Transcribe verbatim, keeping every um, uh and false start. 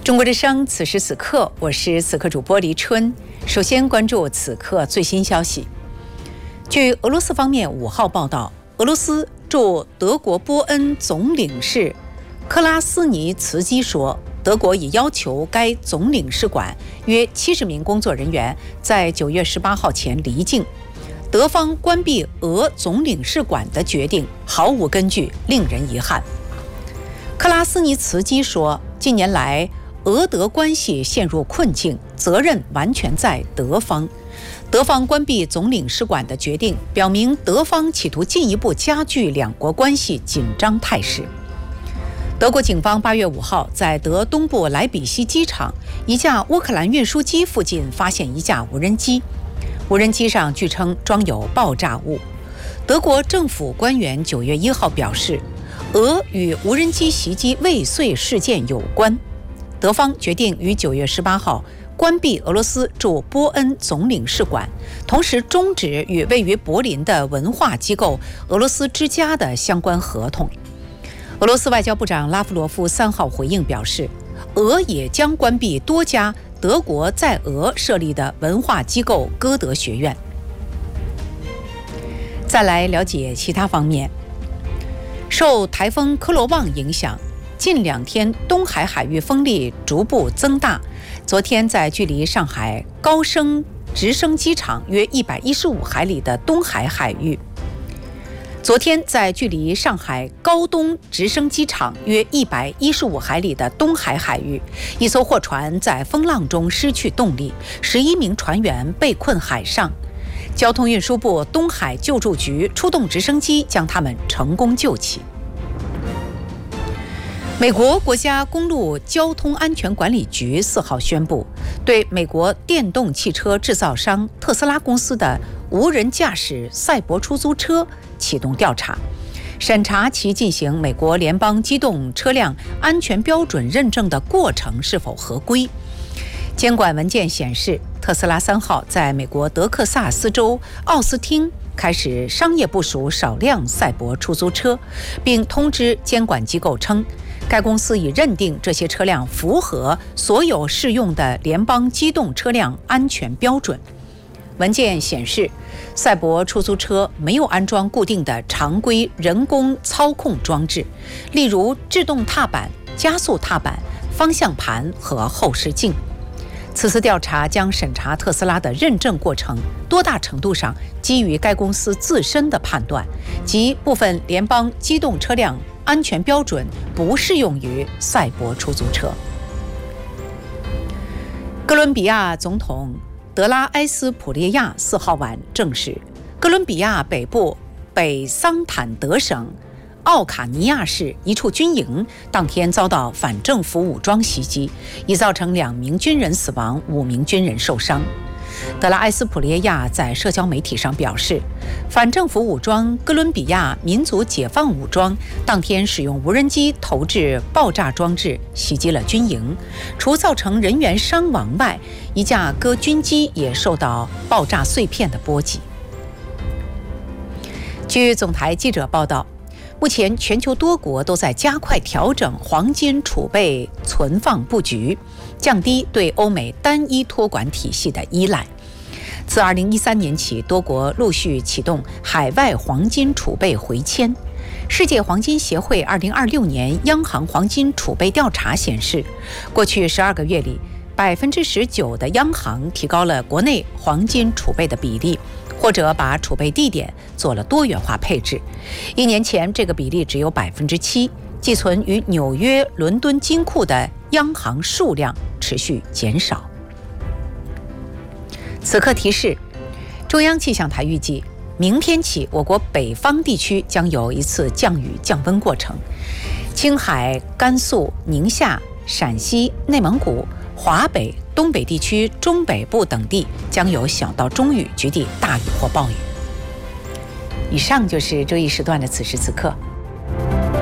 中国之声，此时此刻，我是此刻主播黎春。首先关注此刻最新消息。据俄罗斯方面五号报道，俄罗斯驻德国波恩总领事克拉斯尼茨基说，德国已要求该总领事馆约七十名工作人员在九月十八号前离境。德方关闭俄总领事馆的决定毫无根据，令人遗憾。克拉斯尼茨基说，近年来俄德关系陷入困境，责任完全在德方。德方关闭总领事馆的决定表明，德方企图进一步加剧两国关系紧张态势。德国警方八月五号在德东部莱比锡机场一架乌克兰运输机附近发现一架无人机，无人机上据称装有爆炸物。德国政府官员九月一号表示，俄与无人机袭击未遂事件有关。德方决定于九月十八号关闭俄罗斯驻波恩总领事馆，同时终止与位于柏林的文化机构俄罗斯之家的相关合同。俄罗斯外交部长拉夫罗夫三号回应表示，俄也将关闭多家德国在俄设立的文化机构歌德学院。再来了解其他方面。受台风科罗旺影响，近两天东海海域风力逐步增大。昨天在距离上海高升直升机场约一百一十五海里的东海海域，昨天在距离上海高东直升机场约一百一十五海里的东海海域，一艘货船在风浪中失去动力，十一名船员被困海上。交通运输部东海救助局出动直升机将他们成功救起。美国国家公路交通安全管理局四号宣布，对美国电动汽车制造商特斯拉公司的无人驾驶赛博出租车启动调查，审查其进行美国联邦机动车辆安全标准认证的过程是否合规。监管文件显示，特斯拉三号在美国德克萨斯州奥斯汀开始商业部署少量赛博出租车，并通知监管机构称，该公司已认定这些车辆符合所有适用的联邦机动车辆安全标准。文件显示，赛博出租车没有安装固定的常规人工操控装置，例如制动踏板、加速踏板、方向盘和后视镜。此次调查将审查特斯拉的认证过程多大程度上基于该公司自身的判断，即部分联邦机动车辆安全标准不适用于赛博出租车。哥伦比亚总统德拉埃斯普列亚四号晚证实，哥伦比亚北部北桑坦德省奥卡尼亚市一处军营当天遭到反政府武装袭击，已造成两名军人死亡，五名军人受伤。德拉埃斯普列亚在社交媒体上表示，反政府武装哥伦比亚民族解放武装当天使用无人机投掷爆炸装置袭击了军营，除造成人员伤亡外，一架哥军机也受到爆炸碎片的波及。据总台记者报道，目前全球多国都在加快调整黄金储备存放布局，降低对欧美单一托管体系的依赖。自二零一三年起，多国陆续启动海外黄金储备回迁。世界黄金协会二零二六年央行黄金储备调查显示，过去十二个月里，百分之十九的央行提高了国内黄金储备的比例，或者把储备地点做了多元化配置。一年前，这个比例只有百分之七，寄存于纽约、伦敦金库的央行数量持续减少。此刻提示，中央气象台预计，明天起我国北方地区将有一次降雨降温过程，青海、甘肃、宁夏、陕西、内蒙古、华北、东北地区中北部等地将有小到中雨，局地大雨或暴雨。以上就是这一时段的此时此刻。